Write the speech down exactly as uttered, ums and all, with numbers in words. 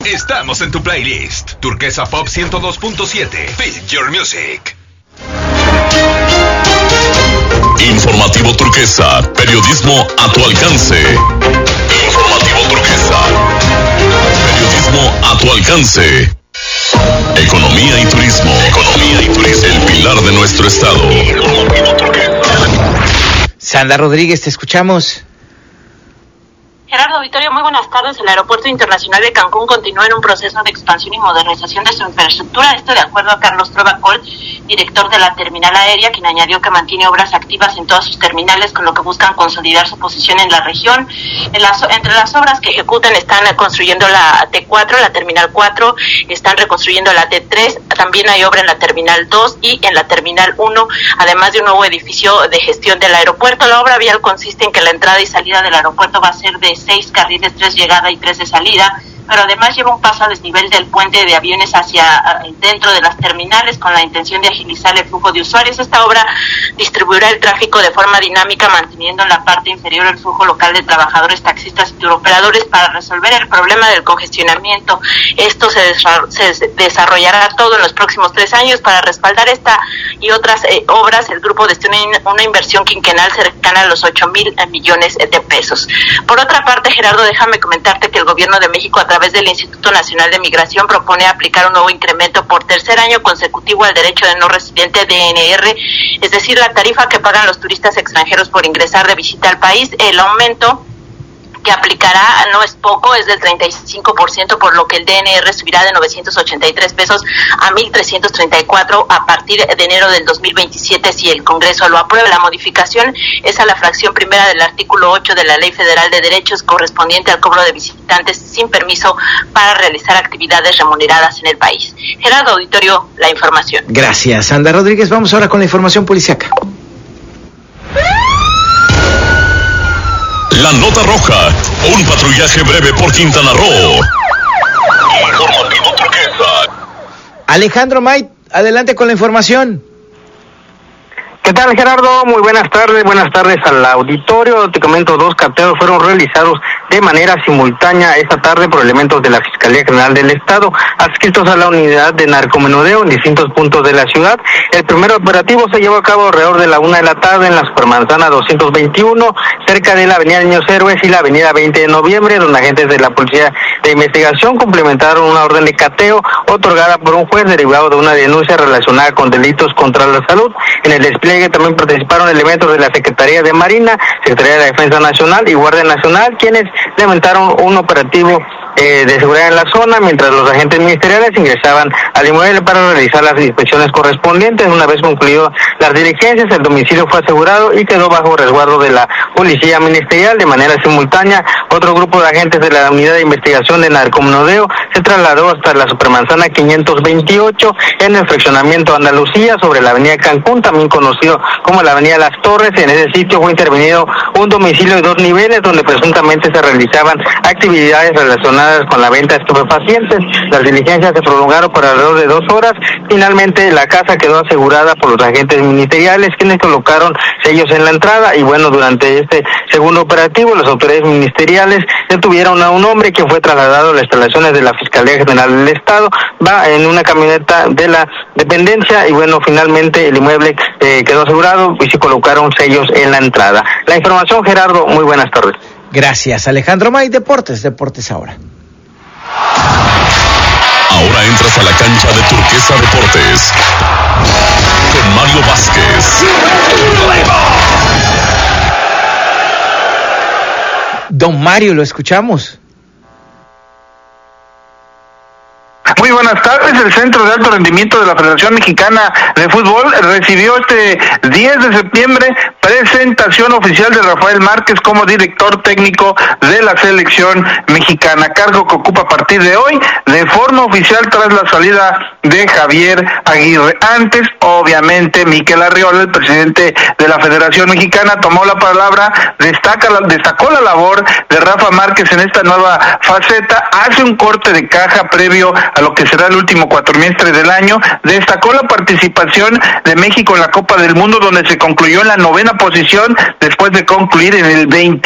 Estamos en tu playlist. Turquesa Pop ciento dos punto siete. Feel your music. Informativo Turquesa, periodismo a tu alcance. Informativo Turquesa, periodismo a tu alcance. Economía y turismo. Economía y turismo. El pilar de nuestro estado. Informativo Turquesa. Sandra Rodríguez, te escuchamos. Gerardo Auditorio, muy buenas tardes. El Aeropuerto Internacional de Cancún continúa en un proceso de expansión y modernización de su infraestructura. Esto de acuerdo a Carlos Trueba-Col, director de la terminal aérea, quien añadió que mantiene obras activas en todas sus terminales, con lo que buscan consolidar su posición en la región. En las, entre las obras que ejecutan están construyendo la T cuatro, la terminal cuatro, están reconstruyendo la T tres, también hay obra en la terminal dos y en la terminal uno, además de un nuevo edificio de gestión del aeropuerto. La obra vial consiste en que la entrada y salida del aeropuerto va a ser de seis carriles, tres llegada y tres de salida, pero además lleva un paso a desnivel del puente de aviones hacia dentro de las terminales con la intención de agilizar el flujo de usuarios. Esta obra distribuirá el tráfico de forma dinámica, manteniendo en la parte inferior el flujo local de trabajadores, taxistas y turoperadores para resolver el problema del congestionamiento. Esto se, desra- se desarrollará todo en los próximos tres años. Para respaldar esta y otras eh, obras, el grupo destina una inversión quinquenal cercana a los ocho mil millones de pesos. Por otra parte, Gerardo, déjame comentarte que el gobierno de México, a través del Instituto Nacional de Migración, propone aplicar un nuevo incremento por tercer año consecutivo al derecho de no residente D N R, es decir, la tarifa que pagan los turistas extranjeros por ingresar de visita al país. El aumento que aplicará no es poco, es del treinta y cinco por ciento, por lo que el D N R subirá de novecientos ochenta y tres pesos a mil trescientos treinta y cuatro a partir de enero del dos mil veintisiete, si el Congreso lo aprueba. La modificación es a la fracción primera del artículo ocho de la Ley Federal de Derechos, correspondiente al cobro de visitantes sin permiso para realizar actividades remuneradas en el país. Gerardo Auditorio, la información. Gracias, Sandra Rodríguez. Vamos ahora con la información policiaca. La nota roja, un patrullaje breve por Quintana Roo. Informativo Turquesa. Alejandro May, adelante con la información. ¿Qué tal, Gerardo? Muy buenas tardes, buenas tardes al auditorio. Te comento, dos cateos fueron realizados de manera simultánea esta tarde por elementos de la Fiscalía General del Estado, adscritos a la unidad de narcomenudeo en distintos puntos de la ciudad. El primer operativo se llevó a cabo alrededor de la una de la tarde en la Supermanzana doscientos veintiuno, cerca de la avenida Niños Héroes y la avenida veinte de noviembre, donde agentes de la Policía de Investigación complementaron una orden de cateo otorgada por un juez derivado de una denuncia relacionada con delitos contra la salud. En el despliegue también participaron elementos de la Secretaría de Marina, Secretaría de la Defensa Nacional y Guardia Nacional, quienes levantaron un operativo eh, de seguridad en la zona, mientras los agentes ministeriales ingresaban al inmueble para realizar las inspecciones correspondientes. Una vez concluido las diligencias, el domicilio fue asegurado y quedó bajo resguardo de la Policía Ministerial. De manera simultánea, otro grupo de agentes de la Unidad de Investigación de Narcomenudeo se trasladó hasta la Supermanzana quinientos veintiocho en el fraccionamiento Andalucía, sobre la avenida Cancún, también conocido como la avenida Las Torres. En ese sitio fue intervenido un domicilio de dos niveles donde presuntamente se realizaban actividades relacionadas con la venta de estupefacientes. Las diligencias se prolongaron por alrededor de dos horas. Finalmente, la casa quedó asegurada por los agentes ministeriales, quienes colocaron sellos en la entrada. Y bueno, durante este segundo operativo, las autoridades ministeriales detuvieron a un hombre que fue trasladado a las instalaciones de la Fiscalía General del Estado, va en una camioneta de la dependencia. Y bueno, finalmente el inmueble eh, quedó asegurado y se colocaron sellos en la entrada. La información, Gerardo, muy buenas tardes. Gracias, Alejandro May. Deportes, deportes ahora. Ahora entras a la cancha de Turquesa Deportes con Mario Vázquez. Don Mario, lo escuchamos. Muy buenas tardes. El Centro de Alto Rendimiento de la Federación Mexicana de Fútbol recibió este diez de septiembre presentación oficial de Rafael Márquez como director técnico de la selección mexicana, cargo que ocupa a partir de hoy de forma oficial tras la salida de Javier Aguirre. Antes, obviamente, Miquel Arriola, el presidente de la Federación Mexicana, tomó la palabra, destaca, destacó la labor de Rafa Márquez en esta nueva faceta, hace un corte de caja previo a lo que será el último cuatrimestre del año, destacó la participación de México en la Copa del Mundo, donde se concluyó en la novena posición después de concluir en el veinte.